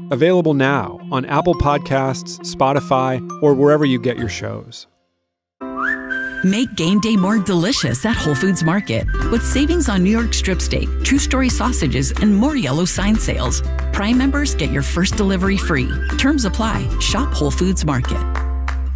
Available now on Apple Podcasts, Spotify, or wherever you get your shows. Make game day more delicious at Whole Foods Market with savings on New York strip steak, True Story sausages, and more yellow sign sales. Prime members get your first delivery free. Terms apply. Shop Whole Foods Market.